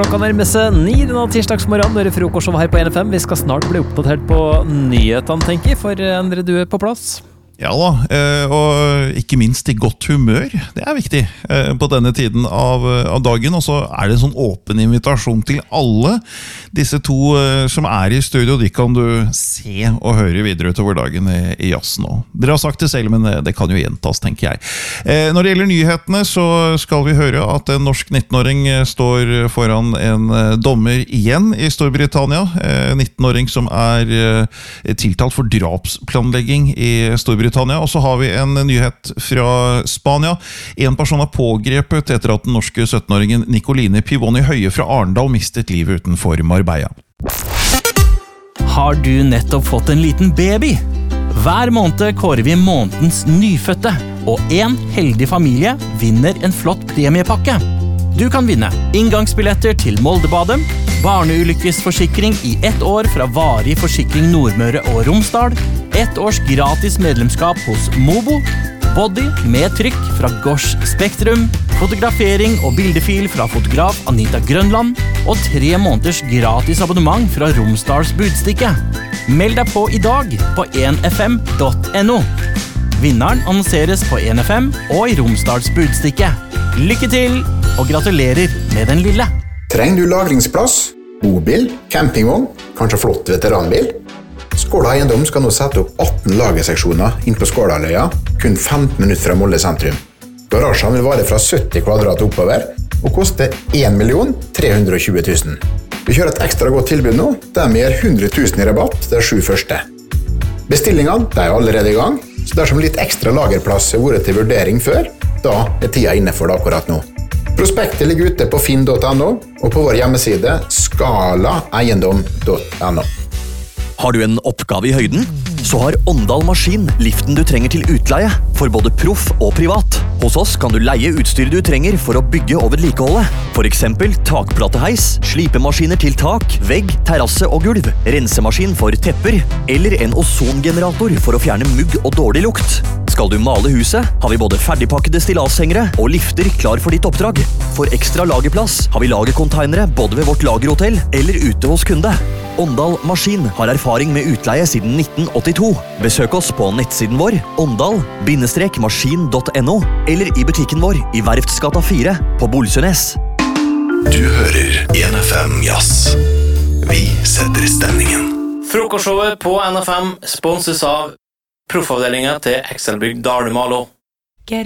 Klokka nærmer seg 9 denne tirsdagsmorgen. Dere frokostshov her på NFM. Vi skal snart bli oppdatert på nyhetene, tenker jeg, for Endre, du på plass. Ja da, og ikke minst i godt humør. Det viktig på denne tiden av dagen. Og så det en sånn åpen invitasjon til alle disse to som i studio. De kan du se og høre videre utover dagen i jazz nå. Dere har sagt det selv, men det kan jo gjentas, tenker jeg. Når det gjelder nyhetene, så skal vi høre at en norsk 19-åring står foran en dommer igjen i Storbritannia. 19-åring som tiltalt for drapsplanlegging i Storbritannia. Og så har vi en nyhet fra Spania. En person pågrepet etter at den norske 17-åringen Nicoline Pivoni Høie fra Arendal mistet livet utenfor Marbella. Har du nettopp fått en liten baby? Hver måned kårer vi månedens nyfødte, og en heldig familie vinner en flott premiepakke. Du kan vinne inngangsbilletter til Moldebadet, barneulykkesforsikring i 1 år fra Varig Forsikring Nordmøre og Romsdal, 1 års gratis medlemskap hos Mobo, body med trykk fra Gosh Spektrum, fotografering og bildefil fra fotograf Anita Grønland, og 3 måneders gratis abonnement fra Romsdals Budstikke. Meld deg på i dag på 1fm.no. Vinneren annonseres på 1FM og i Romsdals Budstikke. Lykke til, og gratulerer med den lille. Trenger du lagringsplass, bobil, campingvogn, kanskje flott veteranbil? Skåla Eiendom skal nå sette opp 18 lagerseksjoner inn på Skålaløya, kun 15 minutter fra Molde sentrum. Garasjen vil vare fra 70 kvadrat oppover, og koste 1.320 000. Vi kjører et ekstra godt tilbud nå, der vi gir 100 000 i rabatt de 7 første. Bestillingene allerede i gang, så dersom litt ekstra lagerplass har vært til vurdering før, da tida inne for det akkurat nå. Prospektet ligger ute på finn.no og på vår hjemmeside skalaeiendom.no. Har du en oppgave i høyden? Så har Åndal Maskin liften du trenger til utleie, for både proff og privat. Hos oss kan du leie utstyret du trenger for å bygge og vedlikeholde. For eksempel takplateheis, slipemaskiner til tak, vegg, terrasse og gulv, rensemaskin for tepper, eller en ozongenerator for å fjerne mugg og dårlig lukt. Skal du male huset, har vi både ferdigpakkede stillashengere og lifter klar for ditt oppdrag. For ekstra lagerplass har vi lagercontainere både ved vårt lagerhotell eller ute hos kunde. Åndal Maskin har erfaring med utleie siden 1982. Besøk oss på nettsiden vår, åndal-maskin.no, eller i butikken vår i Verftsgata 4 på Bolsønes. Du hører NFM Jazz. Vi setter stemningen. Frokostshowet på NFM sponses av proffavdelingen til Excelbygg Dalumalo.